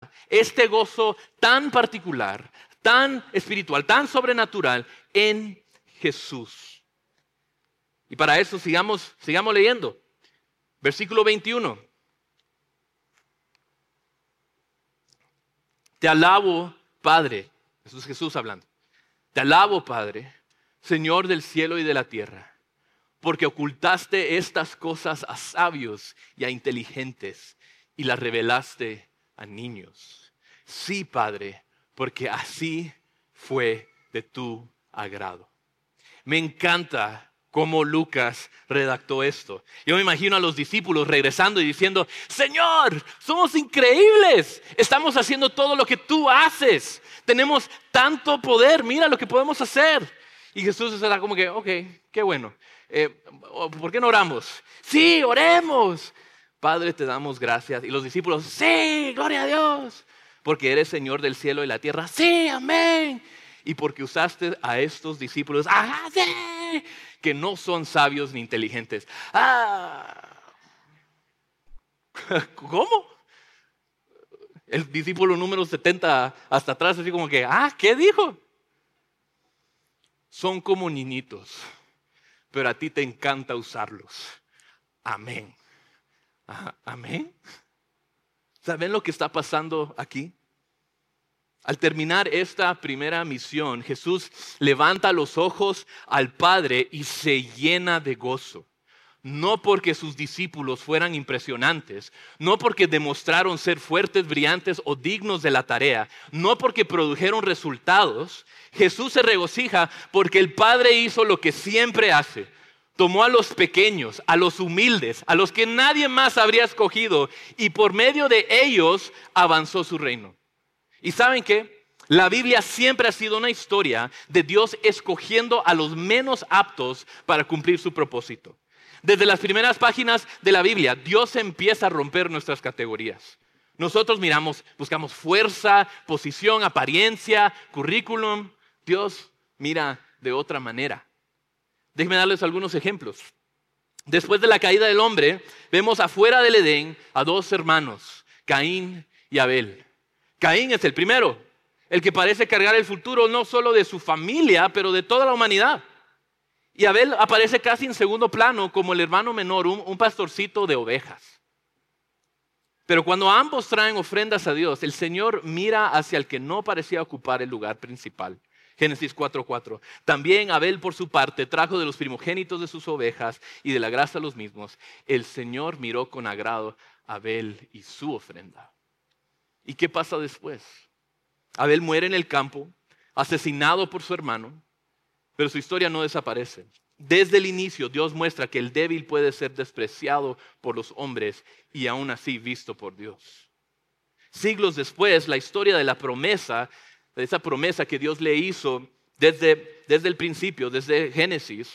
encuentra este gozo tan particular, tan espiritual, tan sobrenatural en Jesús. Y para eso sigamos leyendo. Versículo 21. Te alabo, Padre. Eso es Jesús hablando. Te alabo, Padre, Señor del cielo y de la tierra, porque ocultaste estas cosas a sabios y a inteligentes y las revelaste a niños. Sí, Padre, porque así fue de tu agrado. Me encanta cómo Lucas redactó esto. Yo me imagino a los discípulos regresando y diciendo: Señor, somos increíbles. Estamos haciendo todo lo que tú haces. Tenemos tanto poder. Mira lo que podemos hacer. Y Jesús estará como que, ok, qué bueno. ¿Por qué no oramos? Sí, oremos. Padre, te damos gracias. Y los discípulos, sí, gloria a Dios. Porque eres Señor del cielo y la tierra. Sí, amén. Y porque usaste a estos discípulos, sí, que no son sabios ni inteligentes. ¿Cómo? El discípulo número 70 hasta atrás, así como que, ¿qué dijo? Son como niñitos, pero a ti te encanta usarlos. Amén. Amén. ¿Saben lo que está pasando aquí? Al terminar esta primera misión, Jesús levanta los ojos al Padre y se llena de gozo. No porque sus discípulos fueran impresionantes, no porque demostraron ser fuertes, brillantes o dignos de la tarea, no porque produjeron resultados. Jesús se regocija porque el Padre hizo lo que siempre hace. Tomó a los pequeños, a los humildes, a los que nadie más habría escogido, y por medio de ellos avanzó su reino. ¿Y saben qué? La Biblia siempre ha sido una historia de Dios escogiendo a los menos aptos para cumplir su propósito. Desde las primeras páginas de la Biblia, Dios empieza a romper nuestras categorías. Nosotros buscamos fuerza, posición, apariencia, currículum. Dios mira de otra manera. Déjenme darles algunos ejemplos. Después de la caída del hombre, vemos afuera del Edén a dos hermanos, Caín y Abel. Caín es el primero, el que parece cargar el futuro no solo de su familia, pero de toda la humanidad. Y Abel aparece casi en segundo plano como el hermano menor, un pastorcito de ovejas. Pero cuando ambos traen ofrendas a Dios, el Señor mira hacia el que no parecía ocupar el lugar principal. Génesis 4:4. También Abel por su parte trajo de los primogénitos de sus ovejas y de la grasa de los mismos. El Señor miró con agrado a Abel y su ofrenda. ¿Y qué pasa después? Abel muere en el campo, asesinado por su hermano, pero su historia no desaparece. Desde el inicio Dios muestra que el débil puede ser despreciado por los hombres y aún así visto por Dios. Siglos después, la historia de la promesa, de esa promesa que Dios le hizo desde el principio, desde Génesis,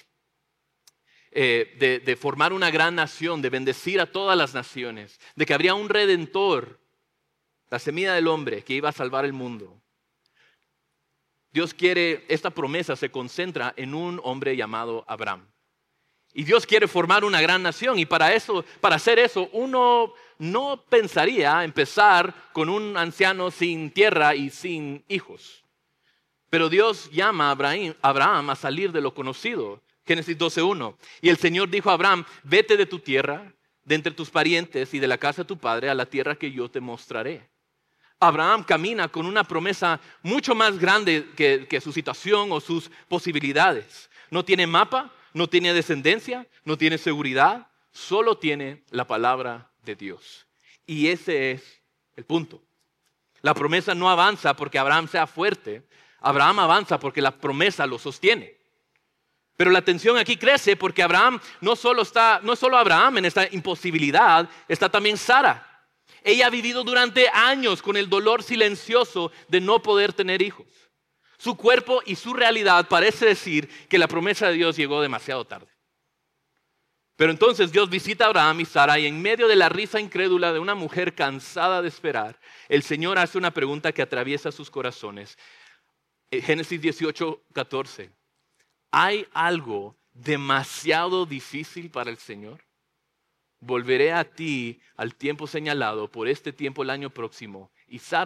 de formar una gran nación, de bendecir a todas las naciones, de que habría un redentor, la semilla del hombre que iba a salvar el mundo. Dios quiere, esta promesa se concentra en un hombre llamado Abraham. Y Dios quiere formar una gran nación, y para hacer eso, uno no pensaría empezar con un anciano sin tierra y sin hijos. Pero Dios llama a Abraham a salir de lo conocido. Génesis 12:1. Y el Señor dijo a Abraham: vete de tu tierra, de entre tus parientes y de la casa de tu padre, a la tierra que yo te mostraré. Abraham camina con una promesa mucho más grande que su situación o sus posibilidades. No tiene mapa, no tiene descendencia, no tiene seguridad, solo tiene la palabra de Dios. Y ese es el punto. La promesa no avanza porque Abraham sea fuerte, Abraham avanza porque la promesa lo sostiene. Pero la tensión aquí crece porque Abraham no es solo Abraham en esta imposibilidad, está también Sara. Ella ha vivido durante años con el dolor silencioso de no poder tener hijos. Su cuerpo y su realidad parece decir que la promesa de Dios llegó demasiado tarde. Pero entonces Dios visita a Abraham y Sara, y en medio de la risa incrédula de una mujer cansada de esperar, el Señor hace una pregunta que atraviesa sus corazones. Génesis 18:14. ¿Hay algo demasiado difícil para el Señor? Volveré a ti al tiempo señalado, por este tiempo el año próximo, y Sara